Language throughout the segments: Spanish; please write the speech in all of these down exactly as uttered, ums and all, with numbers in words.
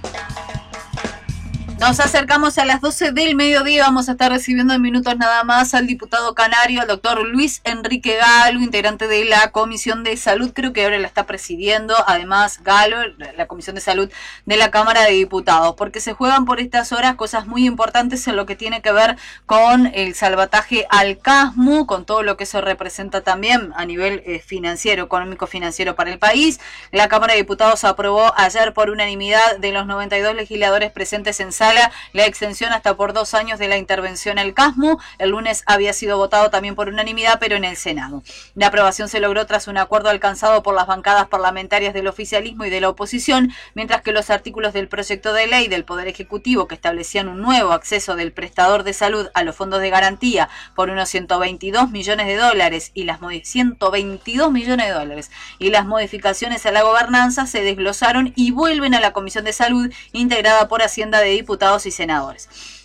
Nos acercamos a las doce del mediodía, vamos a estar recibiendo en minutos nada más al diputado canario, al doctor Luis Enrique Galo, integrante de la Comisión de Salud, creo que ahora la está presidiendo, además Galo, la Comisión de Salud de la Cámara de Diputados, porque se juegan por estas horas cosas muy importantes en lo que tiene que ver con el salvataje al Casmu, con todo lo que eso representa también a nivel eh, financiero, económico financiero para el país. La Cámara de Diputados aprobó ayer por unanimidad de los noventa y dos legisladores presentes en sala la extensión hasta por dos años de la intervención al Casmu. El lunes había sido votado también por unanimidad, pero en el Senado. La aprobación se logró tras un acuerdo alcanzado por las bancadas parlamentarias del oficialismo y de la oposición, mientras que los artículos del proyecto de ley del Poder Ejecutivo que establecían un nuevo acceso del prestador de salud a los fondos de garantía por unos ciento veintidós millones de dólares y las ciento veintidós millones de dólares y las modificaciones a la gobernanza se desglosaron y vuelven a la Comisión de Salud integrada por Hacienda de Diputados y senadores.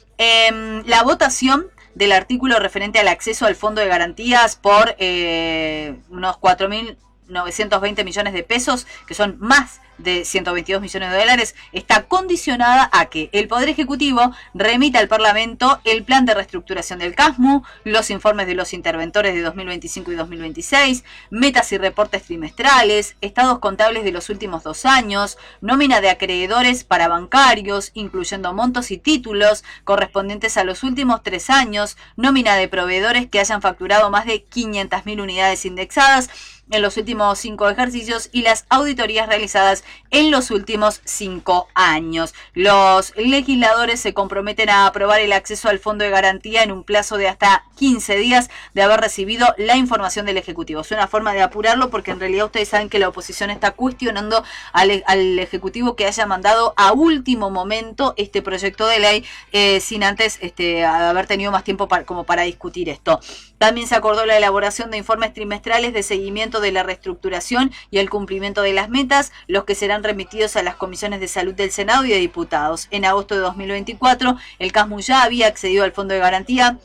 Eh, la votación del artículo referente al acceso al fondo de garantías por eh, unos cuatro mil novecientos veinte millones de pesos, que son más de ciento veintidós millones de dólares, está condicionada a que el Poder Ejecutivo remita al Parlamento el plan de reestructuración del Casmu, los informes de los interventores de dos mil veinticinco y dos mil veintiséis, metas y reportes trimestrales, estados contables de los últimos dos años, nómina de acreedores para bancarios, incluyendo montos y títulos correspondientes a los últimos tres años, nómina de proveedores que hayan facturado más de quinientas mil unidades indexadas en los últimos cinco ejercicios y las auditorías realizadas en los últimos cinco años. Los legisladores se comprometen a aprobar el acceso al fondo de garantía en un plazo de hasta quince días de haber recibido la información del Ejecutivo. Es una forma de apurarlo porque en realidad ustedes saben que la oposición está cuestionando al, al Ejecutivo que haya mandado a último momento este proyecto de ley eh, sin antes este, haber tenido más tiempo para, como para discutir esto. También se acordó la elaboración de informes trimestrales de seguimiento de la reestructuración y el cumplimiento de las metas, los que serán remitidos a las comisiones de salud del Senado y de Diputados. En agosto de dos mil veinticuatro, el Casmu ya había accedido al fondo de garantía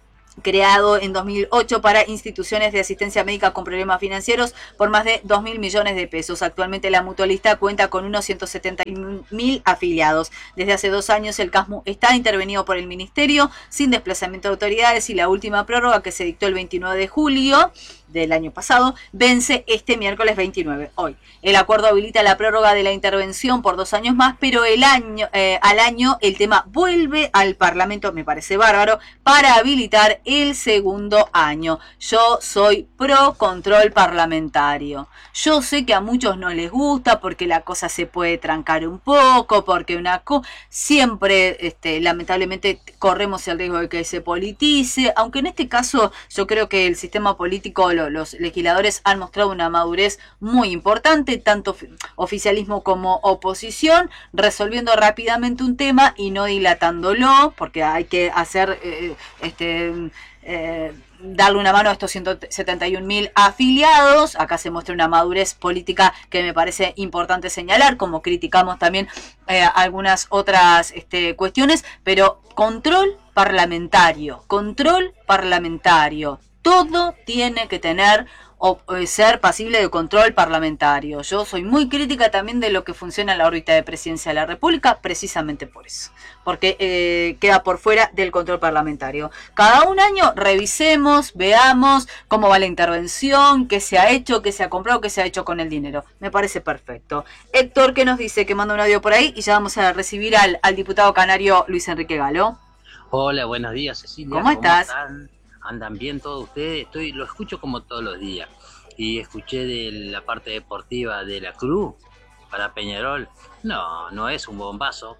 creado en dos mil ocho para instituciones de asistencia médica con problemas financieros por más de dos mil millones de pesos. Actualmente la mutualista cuenta con unos ciento setenta mil afiliados. Desde hace dos años el Casmu está intervenido por el Ministerio sin desplazamiento de autoridades y la última prórroga que se dictó el veintinueve de julio del año pasado vence este miércoles veintinueve, hoy. El acuerdo habilita la prórroga de la intervención por dos años más, pero el año eh, al año el tema vuelve al Parlamento, me parece bárbaro, para habilitar el segundo año. Yo soy pro control parlamentario. Yo sé que a muchos no les gusta porque la cosa se puede trancar un poco, porque una co siempre, este, lamentablemente, corremos el riesgo de que se politice, aunque en este caso yo creo que el sistema político, lo, los legisladores han mostrado una madurez muy importante, tanto oficialismo como oposición, resolviendo rápidamente un tema y no dilatándolo, porque hay que hacer eh, este eh, darle una mano a estos ciento setenta y un mil afiliados. Acá se muestra una madurez política que me parece importante señalar, como criticamos también eh, algunas otras este, cuestiones, pero control parlamentario, control parlamentario. Todo tiene que tener o ser pasible de control parlamentario. Yo soy muy crítica también de lo que funciona en la órbita de presidencia de la República, precisamente por eso, porque eh, queda por fuera del control parlamentario. Cada un año revisemos, veamos cómo va la intervención, qué se ha hecho, qué se ha comprado, qué se ha hecho con el dinero. Me parece perfecto. Héctor, ¿qué nos dice? Que manda un audio por ahí y ya vamos a recibir al, al diputado canario Luis Enrique Galo. Hola, buenos días, Cecilia. ¿Cómo estás? ¿Cómo están? ¿Andan bien todos ustedes? Estoy, lo escucho como todos los días. Y escuché de la parte deportiva de la Cruz para Peñarol. No, no es un bombazo.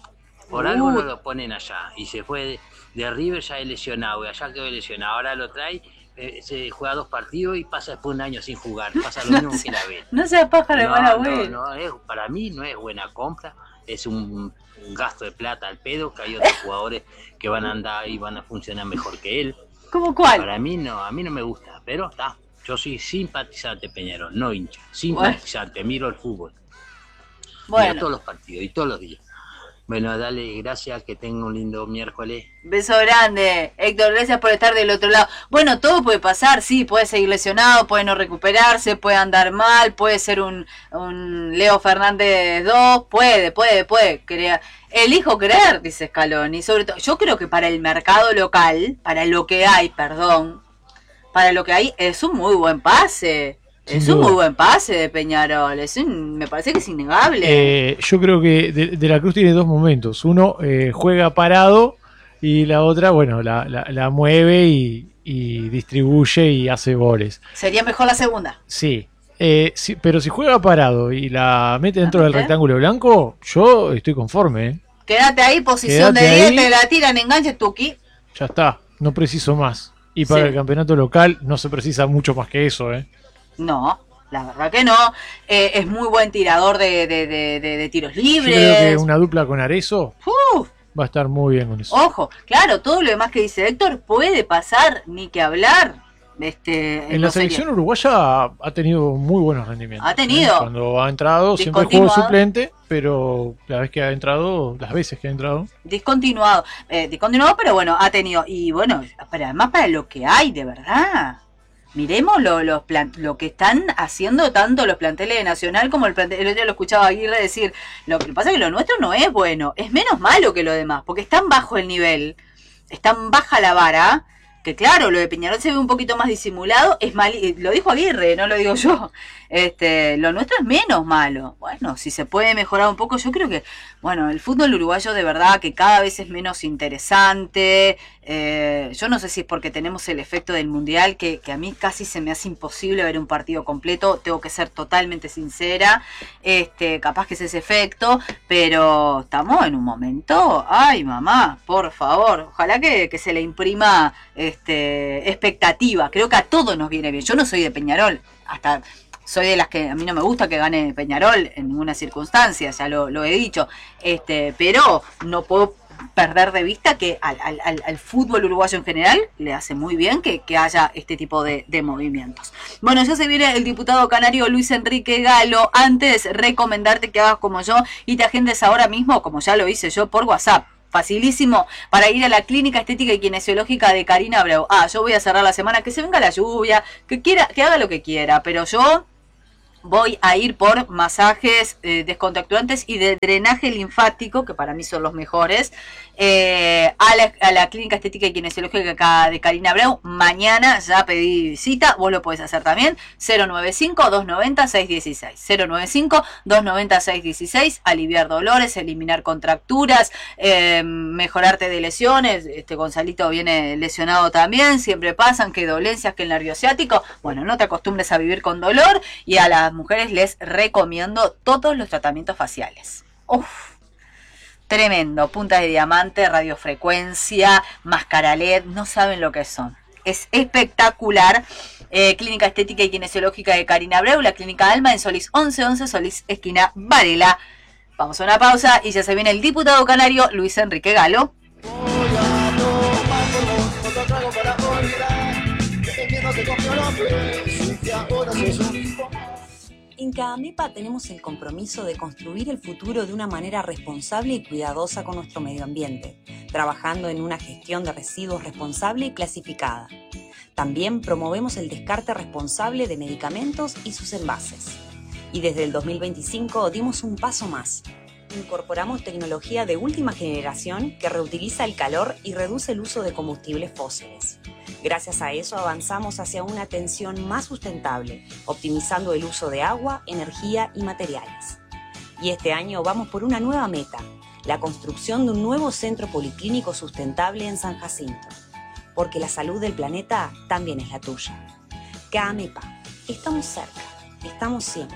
Por uh. algo no lo ponen allá. Y se fue de, de River ya es lesionado. Y allá quedó lesionado. Ahora lo trae, eh, se juega dos partidos y pasa después un año sin jugar. Pasa lo mismo que la vez. No sea pájaro, no, hermano, no, güey. no, es, para mí no es buena compra. Es un, un gasto de plata al pedo. Que hay otros jugadores que van a andar y van a funcionar mejor que él. ¿Cómo cuál? Para mí no, a mí no me gusta, pero está. Yo soy simpatizante Peñarol, no hincha. Simpatizante, bueno. Miro el fútbol. Bueno. Miro todos los partidos y todos los días. Bueno, dale, gracias, que tenga un lindo miércoles. Beso grande, Héctor, gracias por estar del otro lado. Bueno, todo puede pasar, sí, puede seguir lesionado, puede no recuperarse, puede andar mal, puede ser un, un Leo Fernández dos, puede, puede, puede, creer. Elijo creer, dice Scaloni, sobre todo, yo creo que para el mercado local, para lo que hay, perdón, para lo que hay, es un muy buen pase. Es un muy buen pase de Peñarol, es un, me parece que es innegable. Eh, yo creo que de, de la Cruz tiene dos momentos. Uno eh, juega parado y la otra, bueno, la, la, la mueve y, y distribuye y hace goles. Sería mejor la segunda. Sí, eh, sí, pero si juega parado y la mete dentro del rectángulo blanco, yo estoy conforme. ¿eh? Quédate ahí, posición Quédate de diez, te la tiran, enganche, tuki. Ya está, no preciso más. Y para sí. el campeonato local no se precisa mucho más que eso, ¿eh? No, la verdad que no. Eh, es muy buen tirador de, de, de, de, de tiros libres. Yo creo que una dupla con Arezzo uh, va a estar muy bien con eso. Ojo, claro, todo lo demás que dice Héctor puede pasar, ni que hablar. Este, en la selección serio. uruguaya ha tenido muy buenos rendimientos. Ha tenido. ¿eh? Cuando ha entrado, siempre juego suplente, pero la vez que ha entrado, las veces que ha entrado. Discontinuado. Eh, discontinuado, pero bueno, ha tenido. Y bueno, para, además para lo que hay, de verdad. Miremos lo, lo, lo que están haciendo tanto los planteles de Nacional como el plantel. El otro día lo escuchaba a Aguirre decir, lo que pasa es que lo nuestro no es bueno, es menos malo que lo demás, porque están bajo el nivel, están baja la vara, que claro, lo de Peñarol se ve un poquito más disimulado, es mal, lo dijo Aguirre, no lo digo yo, este, lo nuestro es menos malo. Bueno, si se puede mejorar un poco, yo creo que, bueno, el fútbol uruguayo de verdad que cada vez es menos interesante. Eh, yo no sé si es porque tenemos el efecto del mundial, que, que a mí casi se me hace imposible ver un partido completo, tengo que ser totalmente sincera, este, capaz que es ese efecto, pero estamos en un momento, ay mamá, por favor, ojalá que, que se le imprima este, expectativa, creo que a todos nos viene bien. Yo no soy de Peñarol, hasta soy de las que a mí no me gusta que gane Peñarol en ninguna circunstancia, ya lo, lo he dicho, este, pero no puedo perder de vista que al, al, al fútbol uruguayo en general le hace muy bien que, que haya este tipo de, de movimientos. Bueno, ya se viene el diputado canario Luis Enrique Galo. Antes, recomendarte que hagas como yo y te agendes ahora mismo, como ya lo hice yo, por WhatsApp. Facilísimo, para ir a la clínica estética y kinesiológica de Karina Abreu. Ah, yo voy a cerrar la semana, que se venga la lluvia, que quiera, que haga lo que quiera, pero yo voy a ir por masajes eh, descontracturantes y de drenaje linfático, que para mí son los mejores, eh, a, la, a la clínica estética y kinesiológica de Karina Abreu. Mañana ya pedí cita, vos lo podés hacer también. cero nueve cinco, dos nueve cero, seis uno seis. cero nueve cinco, dos nueve cero, seis uno seis. Aliviar dolores, eliminar contracturas, eh, mejorarte de lesiones. Este Gonzalito viene lesionado también. Siempre pasan que dolencias, que el nervio ciático. Bueno, no te acostumbres a vivir con dolor. Y a las mujeres les recomiendo todos los tratamientos faciales. Uf, tremendo. Punta de diamante, radiofrecuencia, máscara L E D, no saben lo que son. Es espectacular. Eh, clínica estética y kinesiológica de Karina Abreu, la clínica Alma en Solís once once, Solís esquina Varela. Vamos a una pausa y ya se viene el diputado canario Luis Enrique Galo. En CAAMEPA tenemos el compromiso de construir el futuro de una manera responsable y cuidadosa con nuestro medio ambiente, trabajando en una gestión de residuos responsable y clasificada. También promovemos el descarte responsable de medicamentos y sus envases. Y desde el dos mil veinticinco dimos un paso más. Incorporamos tecnología de última generación que reutiliza el calor y reduce el uso de combustibles fósiles. Gracias a eso avanzamos hacia una atención más sustentable, optimizando el uso de agua, energía y materiales. Y este año vamos por una nueva meta, la construcción de un nuevo centro policlínico sustentable en San Jacinto. Porque la salud del planeta también es la tuya. CAAMEPA, estamos cerca, estamos siempre.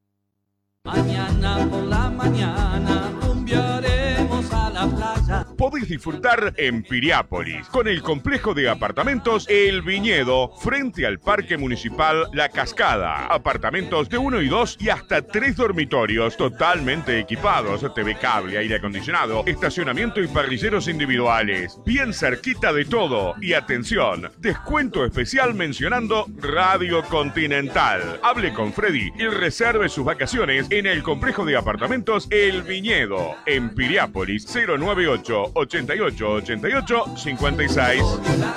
Mañana por la mañana rumbiaremos a la playa. podés disfrutar en Piriápolis, con el complejo de apartamentos El Viñedo, frente al Parque Municipal La Cascada. Apartamentos de uno y dos y hasta tres dormitorios totalmente equipados, T V cable, aire acondicionado, estacionamiento y parrilleros individuales. Bien cerquita de todo. Y atención, descuento especial mencionando Radio Continental. Hable con Freddy y reserve sus vacaciones en el complejo de apartamentos El Viñedo, en Piriápolis, cero nueve ocho, ochenta y ocho, ochenta y ocho, cincuenta y seis.